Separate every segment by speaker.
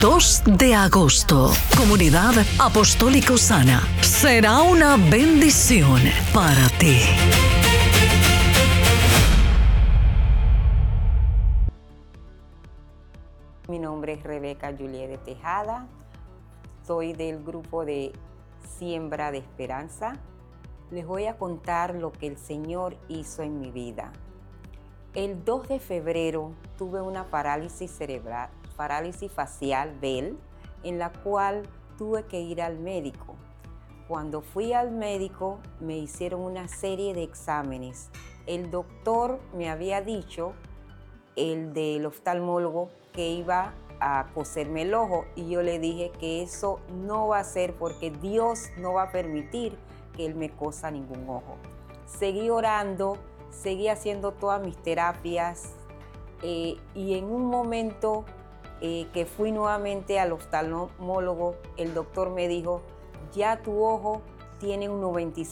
Speaker 1: 2 de agosto, Comunidad Apostólica Osana. Será una bendición para ti.
Speaker 2: Mi nombre es Rebeca Juliet de Tejada. Soy del grupo de Siembra de Esperanza. Les voy a contar lo que el Señor hizo en mi vida. El 2 de febrero tuve una parálisis cerebral, parálisis facial, Bell, en la cual tuve que ir al médico. Cuando fui al médico me hicieron una serie de exámenes. El doctor me había dicho, el del oftalmólogo, que iba a coserme el ojo y yo le dije que eso no va a ser porque Dios no va a permitir que Él me cosa ningún ojo. Seguí orando, seguí haciendo todas mis terapias y en un momento que fui nuevamente al oftalmólogo, el doctor me dijo, ya tu ojo tiene un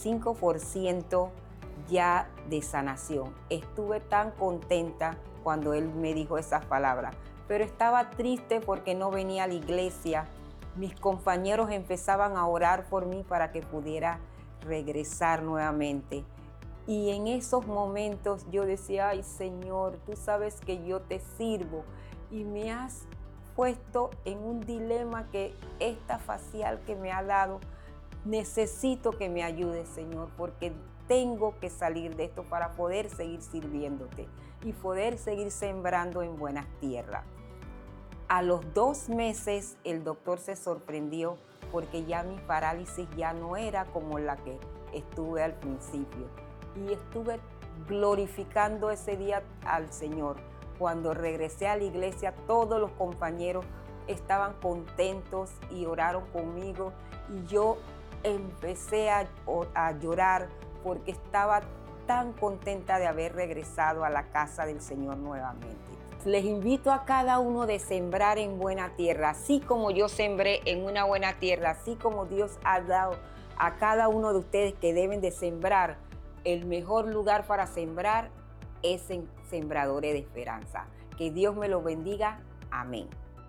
Speaker 2: 95% ya de sanación. Estuve tan contenta cuando él me dijo esas palabras, pero estaba triste porque no venía a la iglesia. Mis compañeros empezaban a orar por mí para que pudiera regresar nuevamente. Y en esos momentos yo decía, ay Señor, tú sabes que yo te sirvo y me has puesto en un dilema que esta facial que me ha dado, necesito que me ayudes, Señor, porque tengo que salir de esto para poder seguir sirviéndote y poder seguir sembrando en buenas tierras. A los 2 meses el doctor se sorprendió porque ya mi parálisis ya no era como la que estuve al principio. Y estuve glorificando ese día al Señor. Cuando regresé a la iglesia, todos los compañeros estaban contentos y oraron conmigo. Y yo empecé a llorar porque estaba tan contenta de haber regresado a la casa del Señor nuevamente. Les invito a cada uno de sembrar en buena tierra, así como yo sembré en una buena tierra, así como Dios ha dado a cada uno de ustedes que deben de sembrar. El mejor lugar para sembrar es en Sembradores de Esperanza. Que Dios me los bendiga. Amén.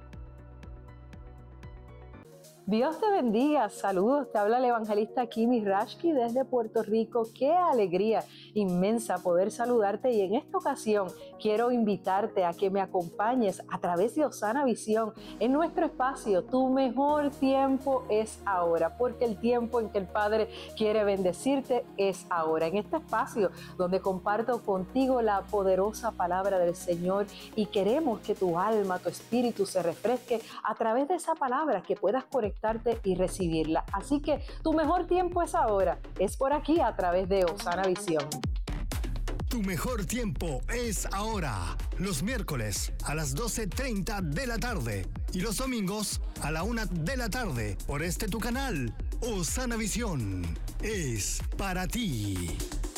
Speaker 3: Dios te bendiga, saludos, te habla el evangelista Kimi Rashki desde Puerto Rico. Qué alegría inmensa poder saludarte y en esta ocasión quiero invitarte a que me acompañes a través de Osana Visión en nuestro espacio. Tu mejor tiempo es ahora, porque el tiempo en que el Padre quiere bendecirte es ahora. En este espacio donde comparto contigo la poderosa palabra del Señor y queremos que tu alma, tu espíritu se refresque a través de esa palabra, que puedas conectarte y recibirla. Así que tu mejor tiempo es ahora, es por aquí a través de Osana Visión.
Speaker 4: Tu mejor tiempo es ahora, los miércoles a las 12:30 de la tarde y los domingos a la 1 de la tarde por este tu canal. Osana Visión es para ti.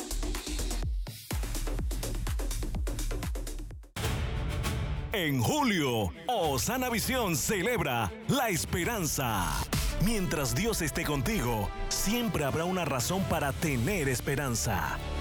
Speaker 5: En julio, Osana Visión celebra la esperanza. Mientras Dios esté contigo, siempre habrá una razón para tener esperanza.